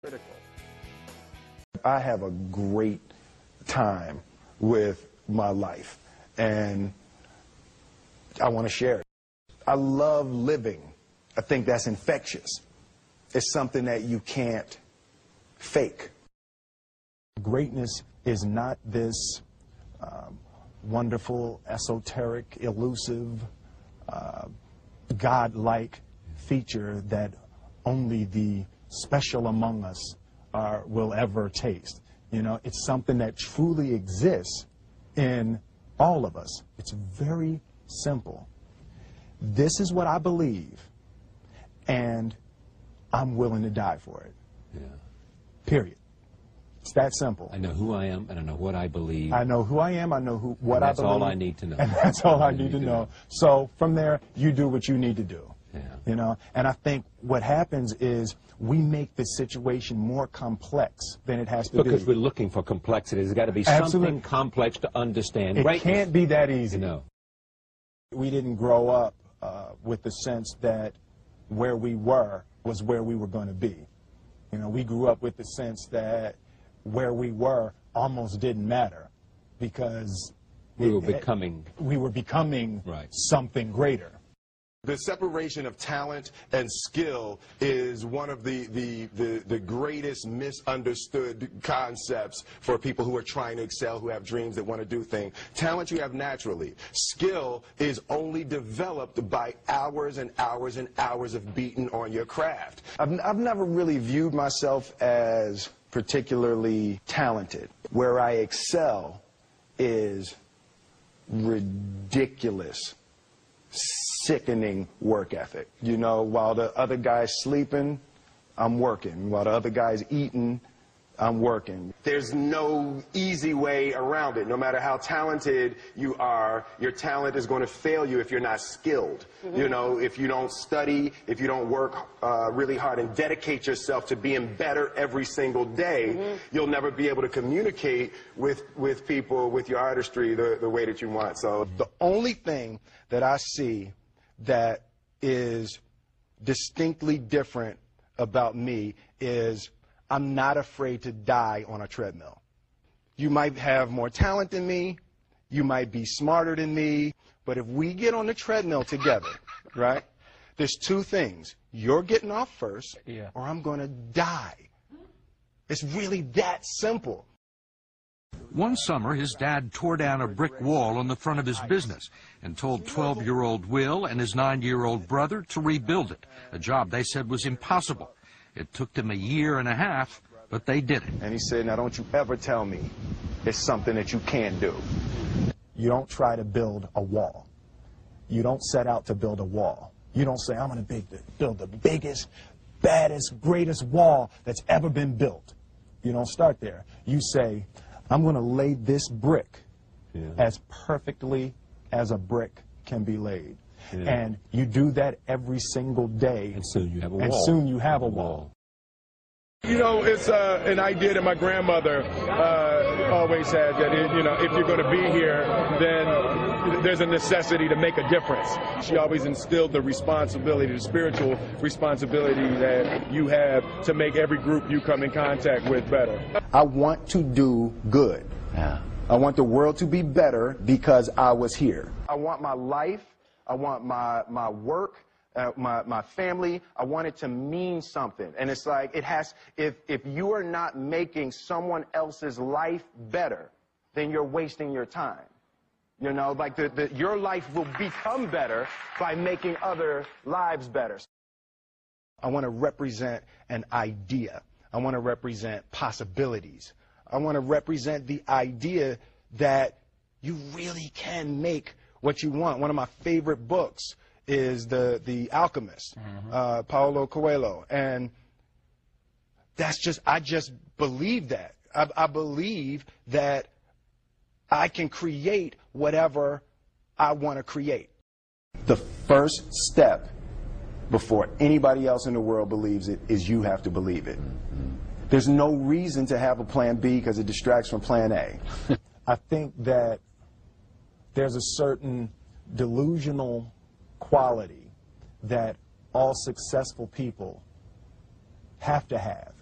critical. I have a great time with my life, and I want to share it. I love living. I think that's infectious. It's something that you can't fake. Greatness is not this wonderful, esoteric, elusive, God-like feature that only the special among us will ever taste. You know, it's something that truly exists in all of us. It's very simple. This is what I believe, and I'm willing to die for it. Yeah. Period. It's that simple. I know who I am, and I know what I believe. I know who I am, I know what I believe. That's all I need to know. And that's all I need to know. So from there, you do what you need to do. Yeah. You know, and I think what happens is we make the situation more complex than it has to be. Because we're looking for complexity. There's got to be something complex to understand. It can't be that easy. You know. We didn't grow up with the sense that where we were was where we were going to be. You know, we grew up with the sense that where we were almost didn't matter because we were becoming right. Something greater. The separation of talent and skill is one of the greatest misunderstood concepts for people who are trying to excel, who have dreams that want to do things. Talent you have naturally. Skill is only developed by hours and hours and hours of beating on your craft. I've never really viewed myself as particularly talented. Where I excel is ridiculous, sickening work ethic. You know, while the other guy's sleeping, I'm working. While the other guy's eating, I'm working. There's no easy way around it. No matter how talented you are, your talent is going to fail you if you're not skilled. You know, if you don't study, if you don't work really hard and dedicate yourself to being better every single day, you'll never be able to communicate with people, with your artistry, the way that you want. So the only thing that I see that is distinctly different about me is I'm not afraid to die on a treadmill. You might have more talent than me, you might be smarter than me, but if we get on the treadmill together, right, there's two things. You're getting off first, or I'm going to die. It's really that simple. One summer, his dad tore down a brick wall on the front of his business and told 12-year-old Will and his 9-year-old brother to rebuild it, a job they said was impossible. It took them 1.5 years, but they did it. And he said, now don't you ever tell me it's something that you can't do. You don't try to build a wall. You don't set out to build a wall. You don't say, I'm going to build the biggest, baddest, greatest wall that's ever been built. You don't start there. You say, I'm going to lay this brick as perfectly as a brick can be laid. And you do that every single day. And soon you have a wall. And soon you have a wall. You know, it's an idea that my grandmother always had, that, you know, if you're going to be here, then there's a necessity to make a difference. She always instilled the responsibility, the spiritual responsibility that you have to make every group you come in contact with better. I want to do good. I want the world to be better because I was here. I want my life, I want my work, my family, I want it to mean something. And it's like, it has, if you are not making someone else's life better, then you're wasting your time. You know, like your life will become better by making other lives better. I want to represent an idea. I want to represent possibilities. I want to represent the idea that you really can make what you want. One of my favorite books is The Alchemist, Paulo Coelho, and I just believe that. I believe that I can create whatever I want to create. The first step before anybody else in the world believes it is you have to believe it. There's no reason to have a plan B because it distracts from plan A. I think that there's a certain delusional quality that all successful people have to have.